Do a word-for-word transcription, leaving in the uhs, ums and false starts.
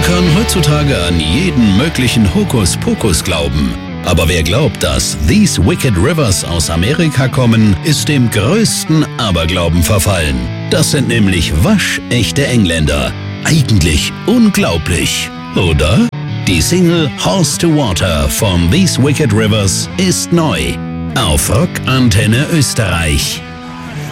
kann heutzutage an jeden möglichen Hokuspokus glauben. Aber wer glaubt, dass These Wicked Rivers aus Amerika kommen, ist dem größten Aberglauben verfallen. Das sind nämlich waschechte Engländer. Eigentlich unglaublich, oder? Die Single Horse to Water von These Wicked Rivers ist neu auf Rock Antenne Österreich.